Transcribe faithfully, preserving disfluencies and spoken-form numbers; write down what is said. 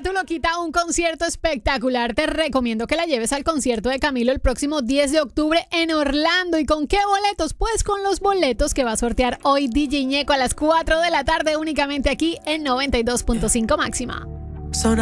Tu Loquita, un concierto espectacular. Te recomiendo que la lleves al concierto de Camilo el próximo diez de octubre en Orlando. ¿Y con qué boletos? Pues con los boletos que va a sortear hoy D J Ñeco a las cuatro de la tarde únicamente aquí en noventa y dos punto cinco Máxima.